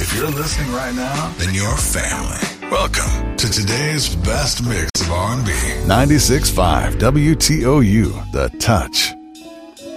If you're listening right now, then you're family. Welcome to today's best mix of R&B. 96.5 WTOU, The Touch.